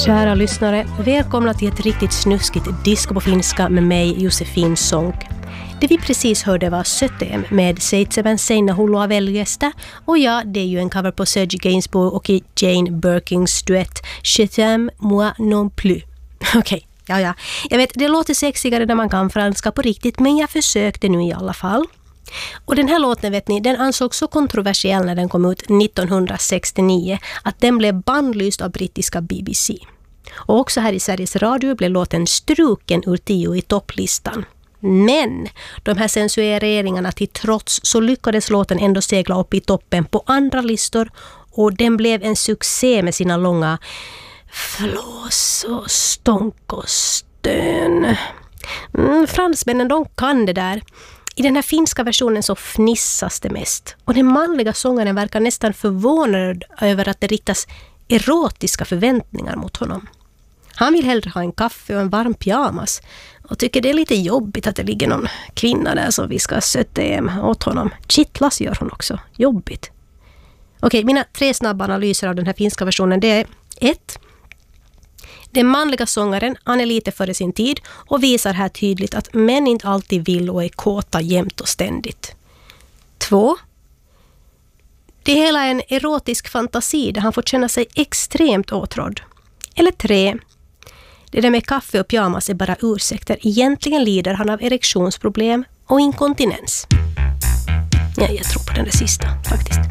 Kära lyssnare, välkomna till ett riktigt snuskigt disco på finska med mig, Josefin Sonck. Det vi precis hörde var Sötem med Seitsemän Seinä hullua veljestä, och ja, det är ju en cover på Serge Gainsbourg och Jane Birkins duett Je t'aime moi non plus. Okej, ja. Jag vet, det låter sexigare när man kan franska på riktigt, men jag försökte nu i alla fall. Och den här låten, vet ni, den ansågs så kontroversiell när den kom ut 1969 att den blev bannlyst av brittiska BBC. Och också här i Sveriges Radio blev låten struken ur 10 i topplistan. Men de här censureringarna till trots så lyckades låten ändå segla upp i toppen på andra listor, och den blev en succé med sina långa flås och stånk och stön. Fransmännen, de kan det där. I den här finska versionen så fnissas det mest, och den manliga sångaren verkar nästan förvånad över att det riktas erotiska förväntningar mot honom. Han vill hellre ha en kaffe och en varm pyjamas och tycker det är lite jobbigt att det ligger någon kvinna där som viskar sötem åt honom. Kittlas gör hon också. Jobbigt. Okej, mina 3 snabba analyser av den här finska versionen, det är 1. Den manliga sångaren, han är lite före sin tid och visar här tydligt att män inte alltid vill och är kåta jämt och ständigt. 2. Det hela är en erotisk fantasi där han får känna sig extremt åtrådd. Eller 3. Det där med kaffe och pyjamas är bara ursäkter. Egentligen lider han av erektionsproblem och inkontinens. Ja, jag tror på den där sista faktiskt.